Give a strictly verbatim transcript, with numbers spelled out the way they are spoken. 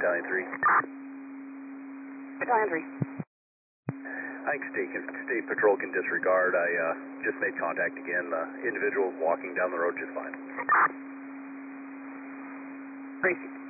Battalion three. Battalion three. I think state, can, state patrol can disregard. I uh, just made contact again. The individual walking down the road just fine. Gracie.